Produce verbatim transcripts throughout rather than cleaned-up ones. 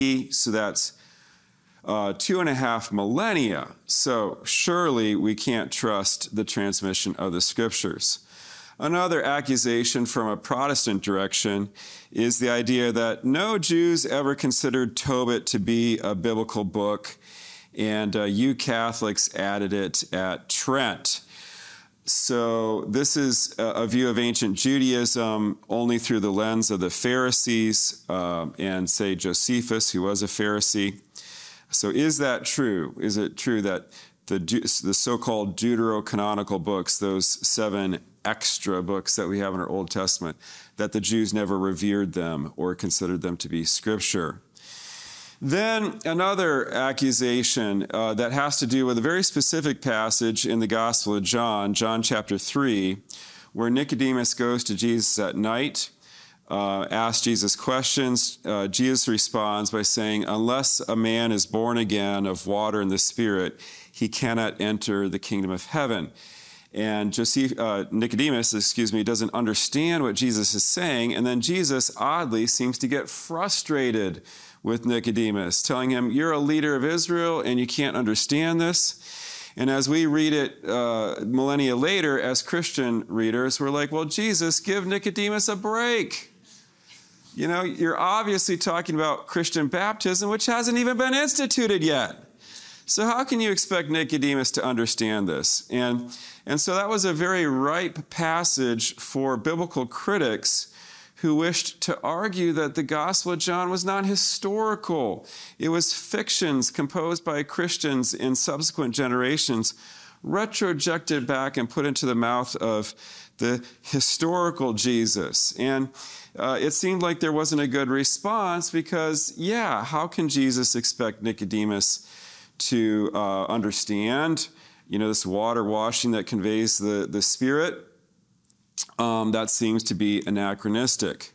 So that's uh, two and a half millennia. So surely we can't trust the transmission of the scriptures. Another accusation from a Protestant direction is the idea that no Jews ever considered Tobit to be a biblical book, and uh, you Catholics added it at Trent. So this is a view of ancient Judaism only through the lens of the Pharisees uh, and, say, Josephus, who was a Pharisee. So is that true? Is it true that the, the so-called deuterocanonical books, those seven extra books that we have in our Old Testament, that the Jews never revered them or considered them to be scripture? Then another accusation uh, that has to do with a very specific passage in the Gospel of John, John chapter three, where Nicodemus goes to Jesus at night, uh, asks Jesus questions. Uh, Jesus responds by saying, unless a man is born again of water and the Spirit, he cannot enter the kingdom of heaven. And Joseph, uh, Nicodemus, excuse me, doesn't understand what Jesus is saying, and then Jesus oddly seems to get frustrated with Nicodemus, telling him, you're a leader of Israel and you can't understand this. And as we read it uh, millennia later as Christian readers, we're like, well, Jesus, give Nicodemus a break. You know, you're obviously talking about Christian baptism, which hasn't even been instituted yet. So how can you expect Nicodemus to understand this? And, and so that was a very ripe passage for biblical critics who wished to argue that the Gospel of John was not historical. It was fictions composed by Christians in subsequent generations, retrojected back and put into the mouth of the historical Jesus. And uh, it seemed like there wasn't a good response because, yeah, how can Jesus expect Nicodemus to uh, understand, you know, this water washing that conveys the, the Spirit? Um, that seems to be anachronistic.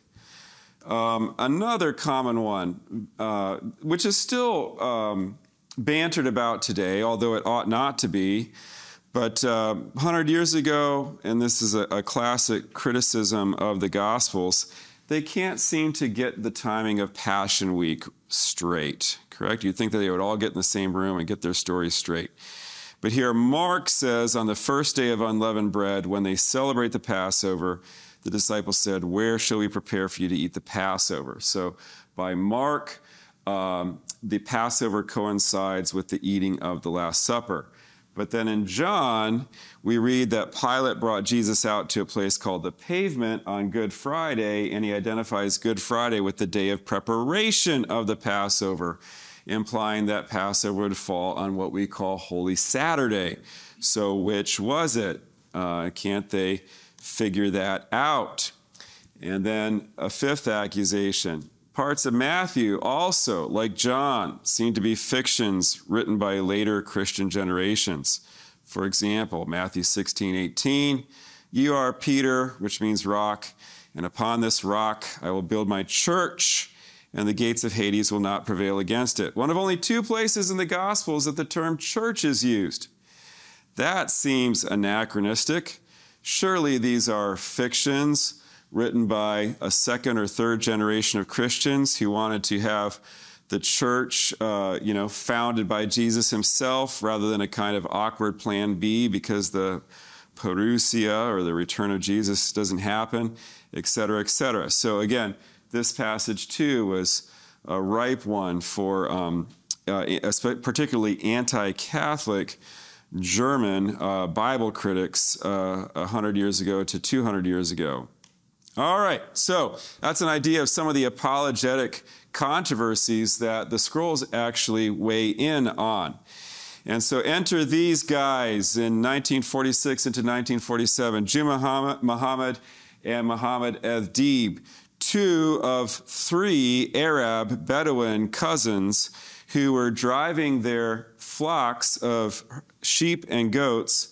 Um, another common one, uh, which is still um, bantered about today, although it ought not to be, but uh, one hundred years ago, and this is a, a classic criticism of the Gospels, they can't seem to get the timing of Passion Week straight, correct? You'd think that they would all get in the same room and get their stories straight. But here Mark says, on the first day of unleavened bread, when they celebrate the Passover, the disciples said, where shall we prepare for you to eat the Passover? So by Mark, um, the Passover coincides with the eating of the Last Supper. But then in John, we read that Pilate brought Jesus out to a place called the Pavement on Good Friday, and he identifies Good Friday with the day of preparation of the Passover, implying that Passover would fall on what we call Holy Saturday. So which was it? Uh, can't they figure that out? And then a fifth accusation. Parts of Matthew also, like John, seem to be fictions written by later Christian generations. For example, Matthew sixteen eighteen, you are Peter, which means rock, and upon this rock I will build my church, and the gates of Hades will not prevail against it. One of only two places in the Gospels that the term church is used. That seems anachronistic. Surely these are fictions written by a second or third generation of Christians who wanted to have the church, uh, you know, founded by Jesus himself rather than a kind of awkward plan B because the parousia or the return of Jesus doesn't happen, et cetera, et cetera. So again, this passage, too, was a ripe one for um, uh, particularly anti-Catholic German uh, Bible critics uh, one hundred years ago to two hundred years ago. All right, so that's an idea of some of the apologetic controversies that the scrolls actually weigh in on. And so enter these guys in nineteen forty-six into nineteen forty-seven, Jew Muhammad, Muhammad and Muhammad Eddib, two of three Arab Bedouin cousins who were driving their flocks of sheep and goats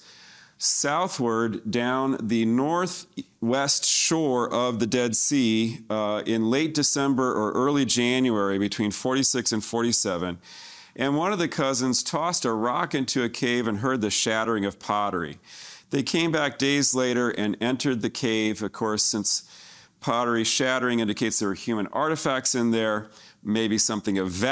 southward down the northwest shore of the Dead Sea uh, in late December or early January between forty-six and forty-seven. And one of the cousins tossed a rock into a cave and heard the shattering of pottery. They came back days later and entered the cave. Of course, since pottery shattering indicates there were human artifacts in there, maybe something of value.